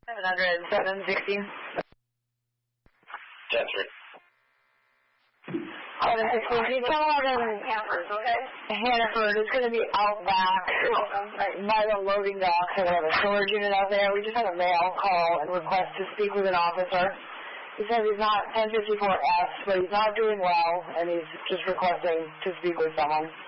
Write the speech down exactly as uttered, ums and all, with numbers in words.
seven hundred seven sixty. ten three. seven sixteen. Can you tell me what in Hannaford, okay? Hannaford is going to be out back, like by the loading docks or whatever storage unit out there. We just had a male call and request to speak with an officer. He says he's not ten fifty-four S, but he's not doing well, and he's just requesting to speak with someone.